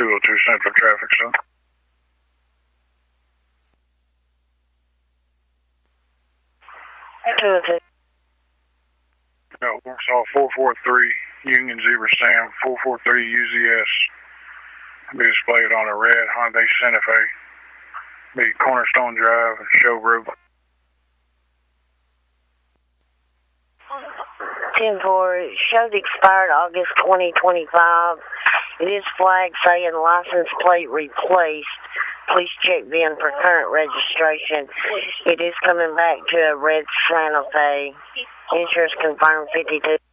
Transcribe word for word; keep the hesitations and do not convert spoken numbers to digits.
two oh two Central Traffic Center. two oh two. No, Warsaw four four three Union Zebra Sam four four three U Z S. Be displayed on a red Hyundai Santa Fe. Be Cornerstone Drive and Showroom. ten four, showed expired August twenty twenty-five. It is flagged saying license plate replaced. Please check V I N for current registration. It is coming back to a red Santa Fe. Insurance confirmed fifty-two.